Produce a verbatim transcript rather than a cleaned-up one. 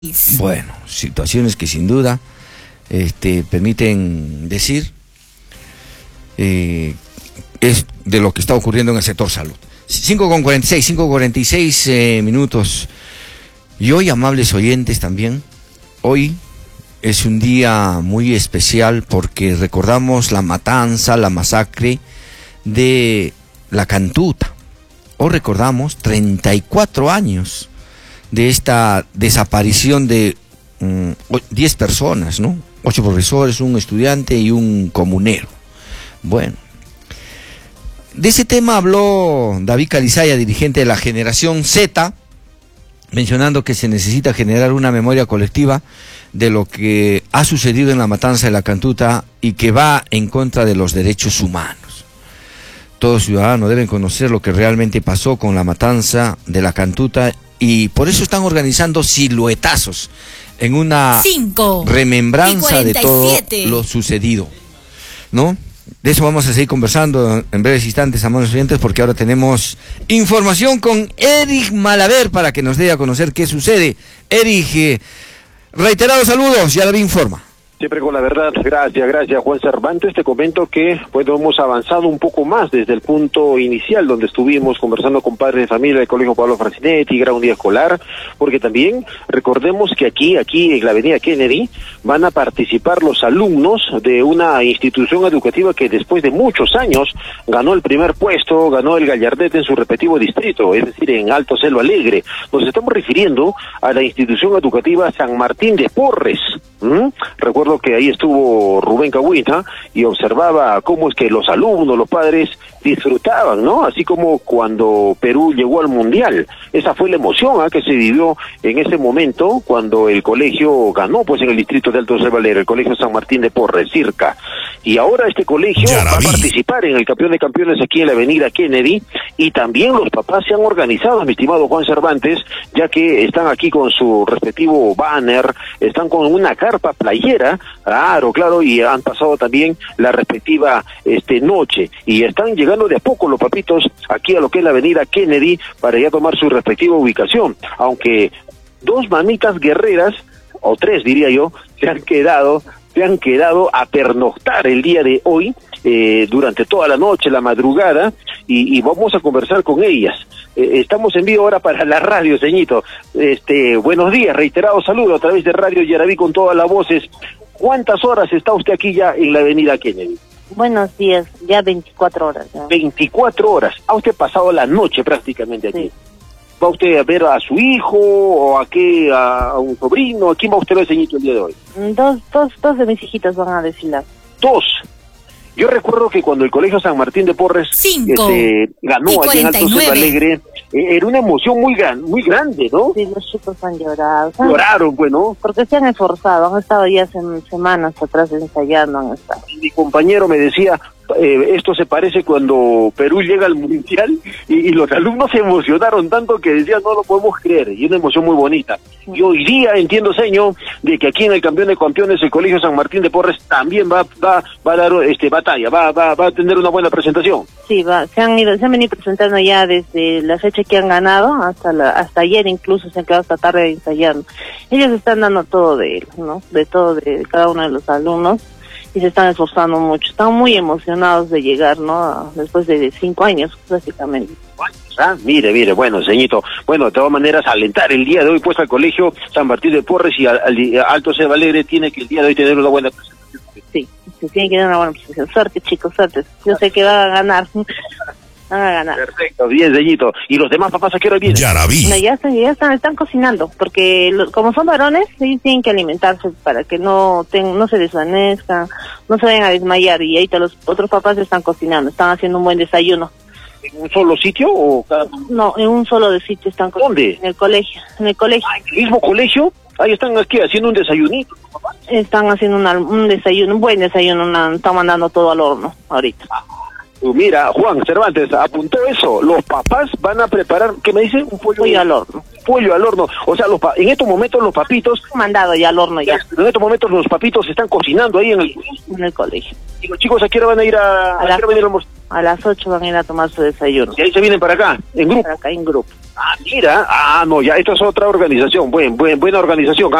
Bueno, situaciones que sin duda este, permiten decir eh, es de lo que está ocurriendo en el sector salud. cinco con cuarenta y seis, cinco con cuarenta y seis eh, minutos. Y hoy, amables oyentes, también, hoy es un día muy especial porque recordamos la matanza, la masacre de la Cantuta. Hoy recordamos treinta y cuatro años de esta desaparición de um, diez personas, ¿no? ocho profesores, un estudiante y un comunero. Bueno, de ese tema habló David Calizaya, dirigente de la Generación Z, mencionando que se necesita generar una memoria colectiva de lo que ha sucedido en la matanza de la Cantuta y que va en contra de los derechos humanos. Todo ciudadano debe conocer lo que realmente pasó con la matanza de la Cantuta y por eso están organizando siluetazos en una Cinco remembranza de todo lo sucedido, ¿no? De eso vamos a seguir conversando en breves instantes, amables oyentes, porque ahora tenemos información con Eric Malaver para que nos dé a conocer qué sucede. Eric, eh, reiterados saludos, ya le informa. Siempre con la verdad. Gracias, gracias Juan Cervantes. Te comento que pues hemos avanzado un poco más desde el punto inicial donde estuvimos conversando con padres de familia del Colegio Pablo Francinetti, era un día escolar, porque también recordemos que aquí, aquí en la avenida Kennedy, van a participar los alumnos de una institución educativa que después de muchos años ganó el primer puesto, ganó el gallardete en su respectivo distrito, es decir, en Alto Celo Alegre. Nos estamos refiriendo a la institución educativa San Martín de Porres. ¿Mm? Recuerdo que ahí estuvo Rubén Cahuita y observaba cómo es que los alumnos, los padres disfrutaban, ¿no? Así como cuando Perú llegó al Mundial. Esa fue la emoción ¿eh? que se vivió en ese momento cuando el colegio ganó pues en el distrito de Alto Celo Alegre, el colegio San Martín de Porres, Circa. Y ahora este colegio va a participar en el campeón de campeones aquí en la avenida Kennedy y también los papás se han organizado, mi estimado Juan Cervantes, ya que están aquí con su respectivo banner, están con una carpa playera, claro, claro, y han pasado también la respectiva este noche y están llegando de a poco los papitos aquí a lo que es la avenida Kennedy para ya tomar su respectiva ubicación, aunque dos mamitas guerreras, o tres diría yo, se han quedado, se han quedado a pernoctar el día de hoy, eh, durante toda la noche, la madrugada, y, y vamos a conversar con ellas. Eh, estamos en vivo ahora para la radio, ceñito. Este, buenos días, reiterado saludo a través de Radio Yaraví con todas las voces. ¿Cuántas horas está usted aquí ya en la avenida Kennedy? Buenos días, ya veinticuatro horas. Ya. veinticuatro horas. ¿Ha usted pasado la noche prácticamente aquí? Sí. ¿Va usted a ver a su hijo o a qué, a, a un sobrino? ¿A quién va usted a ver, ceñito, el día de hoy? Dos, dos, dos de mis hijitas van a desfilar. ¿Dos? Yo recuerdo que cuando el Colegio San Martín de Porres este, ganó allí en Alto Celo Alegre, eh, era una emoción muy gran, muy grande, ¿no? Sí, los chicos han llorado. ¿Sabes? Lloraron, pues, ¿no? Porque se han esforzado, han estado ya hace semanas atrás ensayando, han estado. Mi compañero me decía, eh, esto se parece cuando Perú llega al Mundial y, y los alumnos se emocionaron tanto que decían, no lo podemos creer, y una emoción muy bonita. Sí. Y hoy día entiendo, señor, de que aquí en el Campeón de Campeones el Colegio San Martín de Porres también va, va, va a dar este batalla, va, va, va a tener una buena presentación. Sí, va, se han ido, se han venido presentando ya desde la fecha que han ganado hasta la, hasta ayer incluso se han quedado hasta tarde ensayando. Ellos están dando todo de él, ¿no? De todo de cada uno de los alumnos y se están esforzando mucho. Están muy emocionados de llegar, ¿no? Después de cinco años, básicamente. Ah, mire, mire, bueno, ceñito, bueno, de todas maneras, alentar el día de hoy pues al Colegio San Martín de Porres y al, al Alto Celo Alegre tiene que el día de hoy tener una buena presentación. Sí, se tiene que tener una buena presentación. Suerte, chicos, suerte. Yo sé que van a ganar. Van a ganar. Perfecto, bien, ceñito. ¿Y los demás papás a qué hora vienen? Yaraví. No, ya están, ya están, están cocinando, porque lo, como son varones, ellos tienen que alimentarse para que no ten, no se desvanezcan, no se vayan a desmayar, y ahí los otros papás están cocinando, están haciendo un buen desayuno. ¿En un solo sitio o cada...? No, en un solo de sitio están cocinando. ¿Dónde? En el colegio, en el colegio. ¿En el mismo colegio? Ahí están aquí haciendo un desayunito. Están haciendo una, un desayuno, un buen desayuno, una, están mandando todo al horno ahorita. Mira, Juan Cervantes apuntó eso. Los papás van a preparar, ¿qué me dice? Un pollo, pollo al horno. Pollo al horno. O sea, los pa en estos momentos los papitos... Mandado ya al horno ya. En estos momentos los papitos están cocinando ahí en el, en el colegio. ¿Y los chicos a qué hora van a ir a, a, a, las, van a, ir a, almorzar? A las ocho van a ir a tomar su desayuno. Y ahí se vienen para acá, en grupo. Para acá en grupo. Ah, mira. Ah, no, ya, esta es otra organización. Buen, buen, buena organización.